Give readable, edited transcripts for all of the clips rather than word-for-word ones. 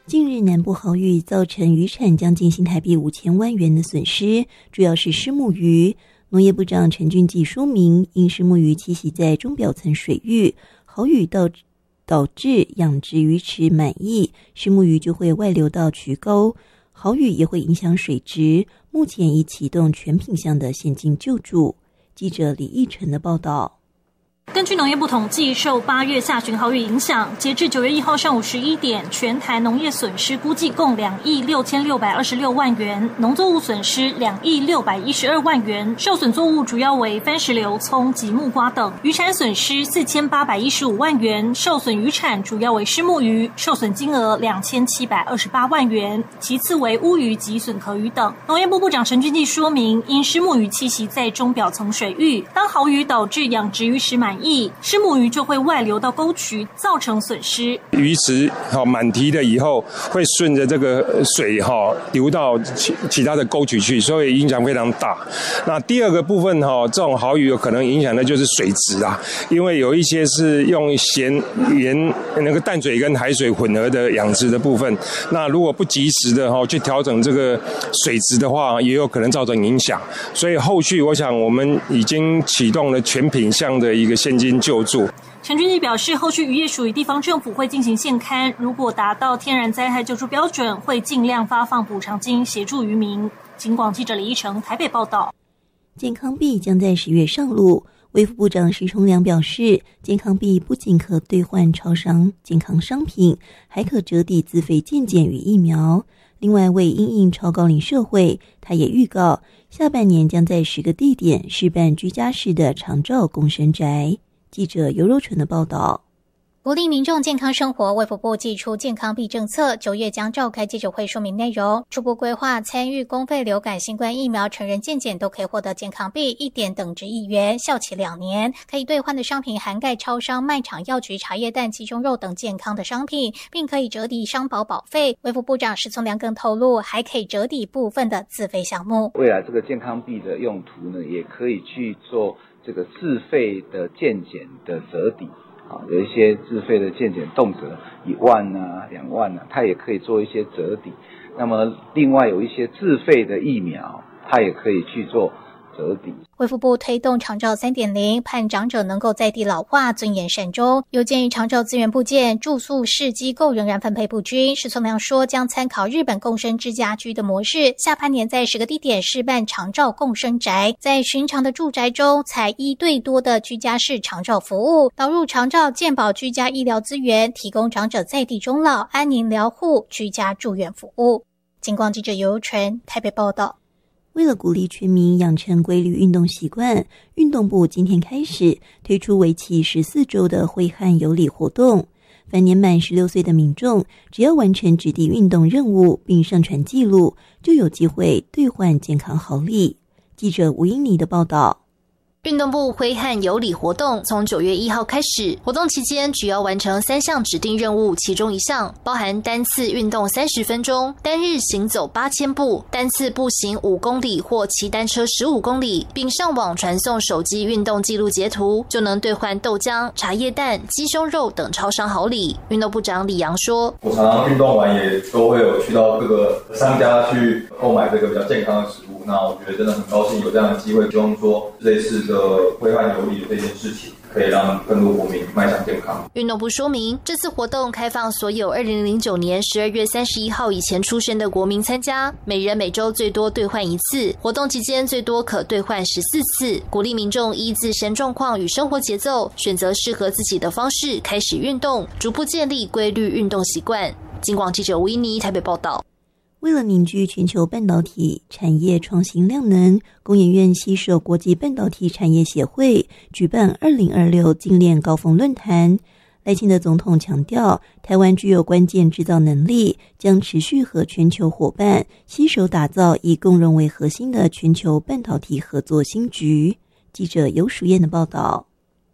近日南部豪雨造成渔产将近新台币5000万元的损失，主要是虱目鱼。农业部长陈俊基说明，因虱目鱼栖息在中表层水域，豪雨导致养殖鱼池满溢，虱目鱼就会外流到渠沟，豪雨也会影响水质。目前已启动全品项的现金救助。记者李义成的报道。 根据农业部统计，受8月下旬豪雨影响，截至9月1号上午11点，全台农业损失估计共2亿6626万元，农作物损失2亿612万元，受损作物主要为番石榴、葱及木瓜等；渔产损失4815万元，受损渔产主要为虱目鱼，受损金额2728万元，其次为乌鱼及笋壳鱼等。农业部部长陈俊基说明，因虱目鱼栖息在中表层水域，当豪雨导致养殖鱼池满溢，虱目鱼就会外流到沟渠，造成损失。 鱼池满堤了以后，会顺着这个水流到其他的沟渠去，所以影响非常大。那第二个部分这种豪雨有可能影响的就是水质啦，因为有一些是用咸盐那个淡水跟海水混合的养殖的部分，那如果不及时的去调整这个水质的话，也有可能造成影响。所以后续我想我们已经启动了全品项的一个现金救助。 陈俊基表示，后续渔业署与地方政府会进行现勘，如果达到天然灾害救助标准，会尽量发放补偿金协助渔民。警广记者李一成台北报道。 健康币将在10月上路，卫福部长石崇良表示，健康币不仅可兑换超商健康商品，还可折抵自费健检与疫苗。另外，为因应超高龄社会，他也预告下半年将在10个地点试办居家式的长照共生宅。记者尤柔纯的报道。 鼓励民众健康生活，卫福部祭出健康币政策，9月将召开记者会说明内容。初步规划参与公费流感新冠疫苗成人健检都可以获得健康币，1点等值1元，效期2年。可以兑换的商品涵盖超商、卖场、药局、茶叶蛋、鸡胸肉等健康的商品，并可以折抵商保保费。卫福部长石崇良更透露，还可以折抵部分的自费项目。 未来这个健康币的用途呢，也可以去做这个自费的健检的折抵。有一些自费的健检动辄1万2万它也可以做一些折抵。那么另外有一些自费的疫苗，它也可以去做折抵。 卫福部推动长照 3.0， 盼长者能够在地老化，尊严善终。又建议长照资源部件住宿式机构仍然分配不均。石崇良说，将参考日本共生之家居的模式，下半年在10个地点试办长照共生宅，在寻常的住宅中采1对多的居家式长照服务，导入长照健保居家医疗资源，提供长者在地终老、安宁疗护、居家住院服务。警广记者尤纯台北报道。 为了鼓励全民养成规律运动习惯，运动部今天开始推出为期14周的挥汗有礼活动。凡年满16岁的民众，只要完成指定运动任务并上传记录，就有机会兑换健康好礼。记者吴英妮的报道。 运动部挥汗有礼活动从9月1号开始，活动期间只要完成3项指定任务，其中1项包含单次运动30分钟、单日行走8000步、单次步行5公里或骑单车15公里，并上网传送手机运动记录截图，就能兑换豆浆、茶叶蛋、鸡胸肉等超商好礼。运动部长李阳说， 我常常运动完也都会有去到各个商家去购买这个比较健康的食物，那我觉得真的很高兴有这样的机会，希望说类似的挥汗有礼的这件事情可以让更多国民迈向健康。 运动部说明，这次活动开放所有2009年12月31号以前出生的国民参加，每人每周最多兑换1次，活动期间最多可兑换14次，鼓励民众依自身状况与生活节奏，选择适合自己的方式开始运动，逐步建立规律运动习惯。警广记者吴依妮台北报道。 为了凝聚全球半导体产业创新量能，工研院携手国际半导体产业协会举办2026精炼高峰论坛。赖清德总统强调，台湾具有关键制造能力，将持续和全球伙伴携手打造以共荣为核心的全球半导体合作新局。记者尤淑燕的报道。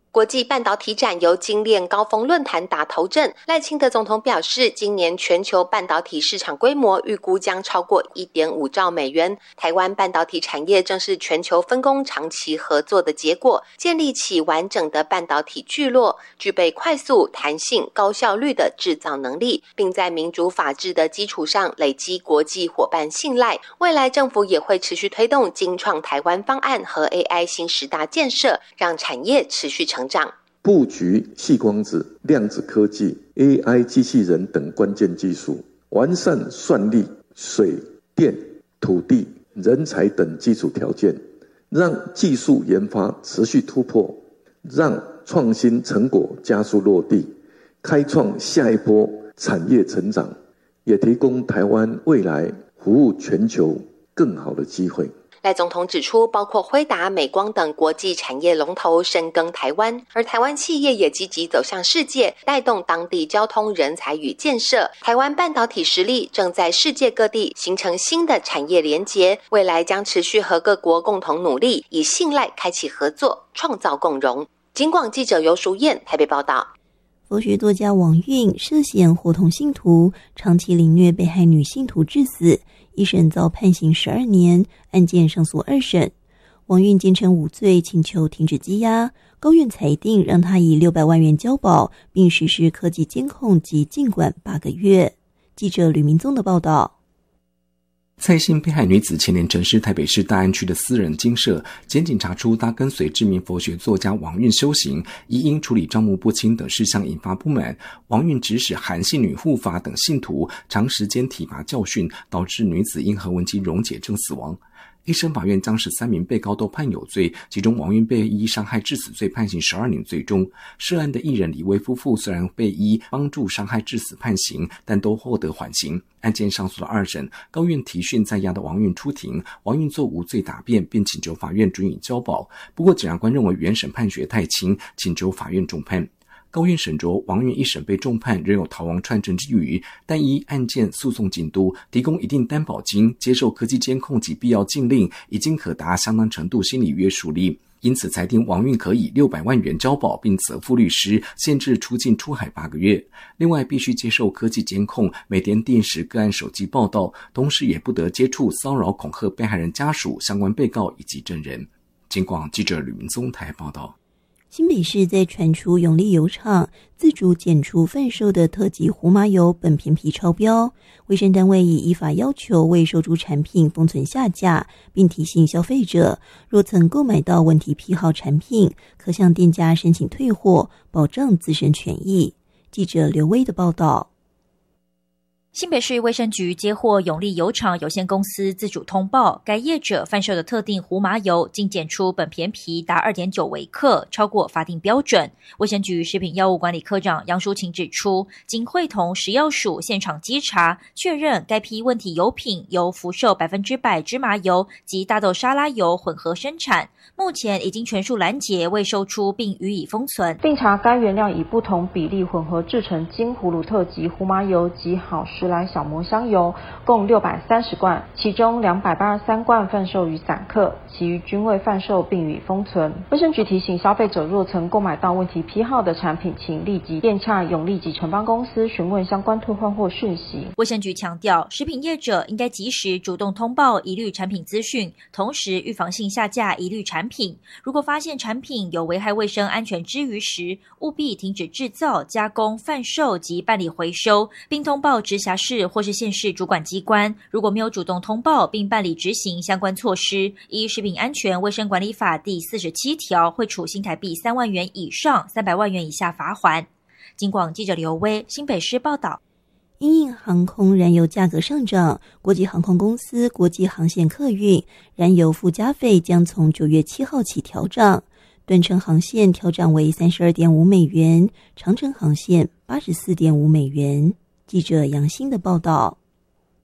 国际半导体展由精炼高峰论坛打头阵，赖清德总统表示，今年全球半导体市场规模预估将超过 1.5 兆美元。台湾半导体产业正是全球分工长期合作的结果，建立起完整的半导体聚落，具备快速、弹性、高效率的制造能力，并在民主法治的基础上累积国际伙伴信赖。未来政府也会持续推动精创台湾方案和 AI 新10大建设，让产业持续成长。 布局矽光子、量子科技、AI 机器人等关键技术，完善算力、水电、土地、人才等基础条件，让技术研发持续突破，让创新成果加速落地，开创下一波产业成长，也提供台湾未来服务全球更好的机会。 赖总统指出，包括辉达、美光等国际产业龙头深耕台湾，而台湾企业也积极走向世界，带动当地交通、人才与建设。台湾半导体实力正在世界各地形成新的产业连结，未来将持续和各国共同努力，以信赖开启合作，创造共荣。警广记者尤淑燕台北报道。 佛学作家王运涉嫌伙同信徒长期凌虐被害女信徒致死，一审遭判刑12年，案件上诉2审。王运坚称无罪，请求停止羁押，高院裁定让他以600万元交保，并实施科技监控及禁管8个月。记者吕明宗的报道。 蔡姓被害女子前年陈尸台北市大安区的私人精舍，检警查出她跟随知名佛学作家王运修行，亦因处理账目不清等事项引发不满。王运指使韩姓女护法等信徒长时间体罚教训，导致女子因核纹肌溶解症死亡。一审法院将13名被告都判有罪，其中王运被依伤害致死罪判刑12年，最终涉案的艺人李威夫妇虽然被依帮助伤害致死判刑，但都获得缓刑。案件上诉的2审，高院提讯在押的王运出庭，王运作无罪答辩，并请求法院准予交保。不过检察官认为原审判决太轻，请求法院重判。高院审酌王运一审被重判，仍有逃亡串证之余，但依案件诉讼进度，提供一定担保金，接受科技监控及必要禁令，已经可达相当程度心理约束力。因此裁定王运可以600万元交保，并责付律师，限制出境出海8个月。另外必须接受科技监控，每天定时个案手机报道，同时也不得接触骚扰恐吓被害人家属、相关被告以及证人。警广记者吕明宗台报道。 新北市在传出永利油厂自主检出贩售的特级胡麻油苯偏皮超标，卫生单位已依法要求为售出产品封存下架，并提醒消费者，若曾购买到问题批号产品，可向店家申请退货，保障自身权益。记者刘威的报道。 新北市卫生局接获永利油厂有限公司自主通报，该业者贩售的特定胡麻油经检出苯偏皮达 2.9 微克，超过法定标准。卫生局食品药物管理科长杨淑琴指出，经会同食药署现场稽查，确认该批问题油品由福寿100%芝麻油及大豆沙拉油混合生产，目前已经全数拦截，未售出并予以封存。 并查该原料以不同比例混合制成金葫芦特级胡麻油及好时来小磨香油，共630罐，其中283罐贩售于散客，其余均未贩售并予封存。卫生局提醒消费者，若曾购买到问题批号的产品，请立即电洽永利及承邦公司询问相关退换货讯息。 卫生局强调，食品业者应该及时主动通报疑虑产品资讯，同时预防性下架疑虑产品。如果发现产品有危害卫生安全之余时，务必停止制造、加工、贩售及办理回收，并通报直辖市或是县市主管机关。如果没有主动通报并办理执行相关措施，依食品安全卫生管理法第47条，会处新台币3万元以上300万元以下罚锾。警广记者刘威新北市报道。 因应航空燃油价格上涨，国际航空公司国际航线客运燃油附加费将从9月7号起调涨，短程航线调涨为32.5美元，长程航线84.5美元。记者杨欣的报道。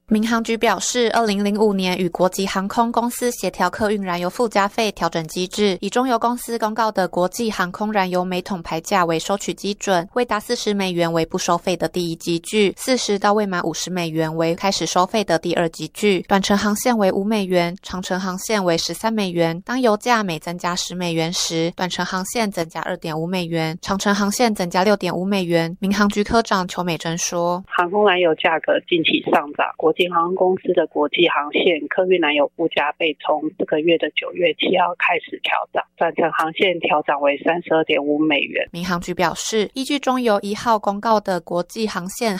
民航局表示，2005年与国际航空公司协调客运燃油附加费调整机制，以中油公司公告的国际航空燃油每桶牌价为收取基准，未达40美元为不收费的第一级距，40到未满50美元为开始收费的第二级距，短程航线为5美元，长程航线为13美元。当油价每增加10美元时，短程航线增加 2.5 美元，长程航线增加 6.5 美元。民航局科长邱美珍说， 航空燃油价格近期上涨，国际航空公司的国际航线客运燃油附加费从这个月的9月7号开始调涨，短程航线调涨为 32.5 美元。 民航局表示，依据中油1号公告的国际航线